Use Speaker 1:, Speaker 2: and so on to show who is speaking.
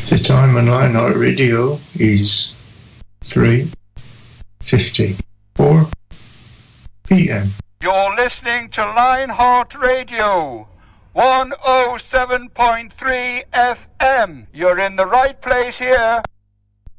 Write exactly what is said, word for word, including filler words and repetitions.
Speaker 1: The time on Lionheart Radio is three fifty-four p.m.
Speaker 2: You're listening to Lionheart Radio, one oh seven point three F M. You're in the right place here.